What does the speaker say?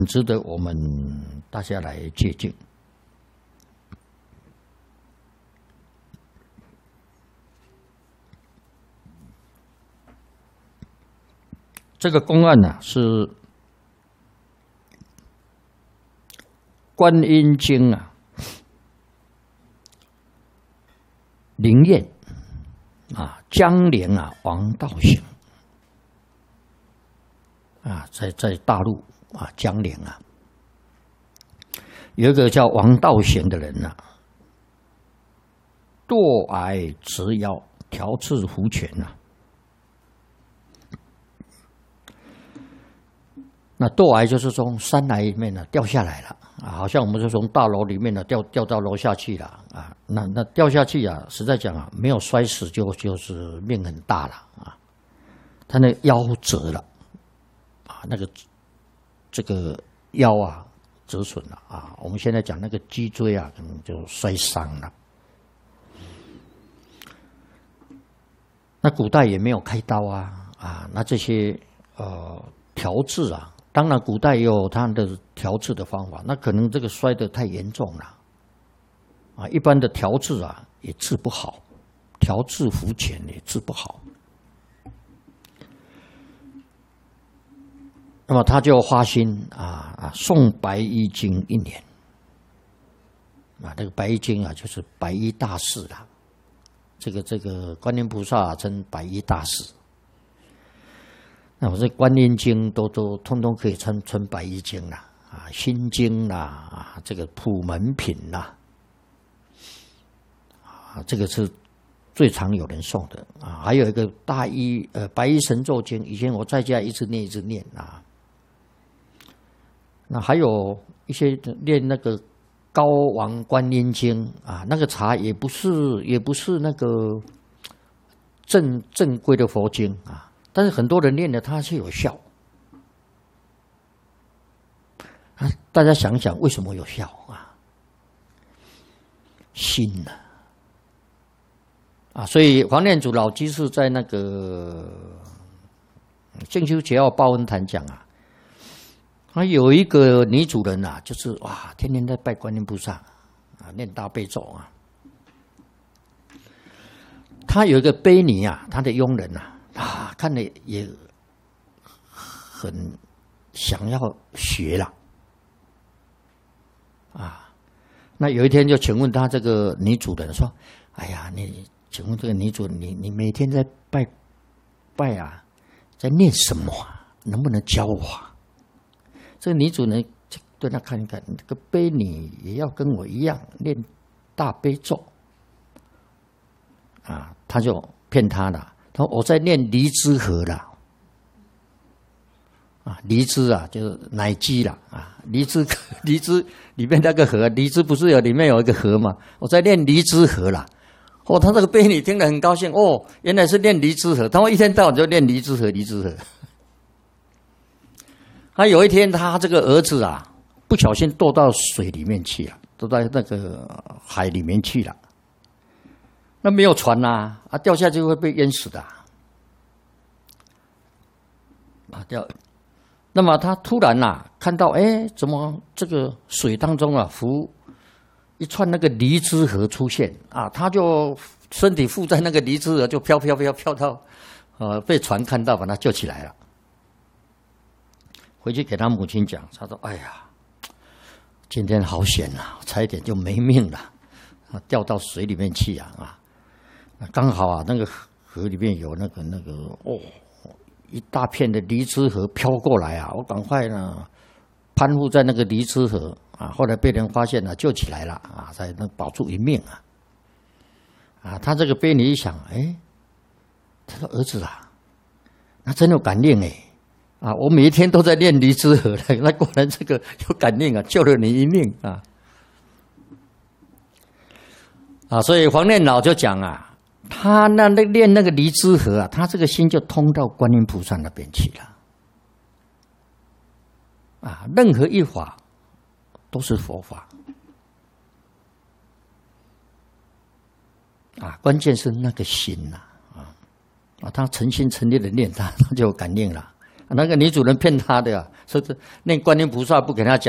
值得我们大家来借鉴。这个公案呢，是观音经啊，灵验啊，江陵啊，王道行啊，在大陆啊，江陵啊，有一个叫王道行的人啊，堕崖直腰，调制福泉啊。那堕崖就是从山崖里面呢掉下来了啊，好像我们就从大楼里面呢掉到楼下去了啊。那掉下去啊，实在讲啊，没有摔死就是命很大了啊。他那腰折了啊，这个腰啊折损了啊。我们现在讲那个脊椎啊，可能就摔伤了。那古代也没有开刀啊，那这些调治啊。当然，古代也有它的调治的方法，那可能这个摔得太严重了，啊，一般的调治啊也治不好，调治福泉也治不好。那么他就花心诵白衣经1年，啊，这个白衣经啊就是白衣大士啦，这个观音菩萨称白衣大士。那我这观音经都通通可以称白衣经啦，啊，心经啦，啊，这个普门品啦，啊，这个是最常有人诵的啊。还有一个白衣神咒经，以前我在家一直念啊。那还有一些念那个高王观音经啊，那个茶也不是那个正规的佛经啊。但是很多人念了，它是有效啊！大家想想，为什么有效啊？心啊！所以黄念祖老居士在那个静修结要报恩坛讲啊，他有一个女主人啊，就是哇，天天在拜观音菩萨啊，念大悲咒啊。他有一个婢女啊，他的佣人啊，看了也很想要学了啊。那有一天就请问他这个女主人说：“哎呀，请问这个女主人，你每天在拜啊，在念什么啊？能不能教我啊？”这个女主人对他看一看，这个婢女也要跟我一样念大悲咒啊，他就骗他了。他说：“我在念梨枝河啦，啊，梨枝啊，就是奶鸡啦，啊，梨枝里面那个河，梨枝不是里面有一个河吗？我在念梨枝河啦。”哦，他这个婢女听了很高兴，哦，原来是念梨枝河。他说一天到晚就念梨枝河。他有一天，他这个儿子啊，不小心堕到水里面去了，堕到那个海里面去了。那没有船啊，掉下去会被淹死的掉。那么他突然看到，怎么这个水当中浮一串那个梨枝河出现啊？他就身体附在那个梨枝河，就飘到被船看到，把他救起来了。回去给他母亲讲，他说：“哎呀，今天好险啊，差一点就没命了，掉到水里面去啊！刚好那个河里面有那个一大片的梨枝河飘过来啊！我赶快呢攀附在那个梨枝河啊，后来被人发现了，救起来了啊，才能保住一命啊！他这个婢女一想，他说儿子啊，那真有感应啊！我每一天都在念梨枝河了，那果然这个有感应啊，救了你一命啊！所以黄念老就讲他练那个梨枝河他这个心就通到观音菩萨那边去了任何一法都是佛法关键是那个心他诚心诚意的念他就有感应了那个女主人骗他的啊，说是念观音菩萨不给他讲。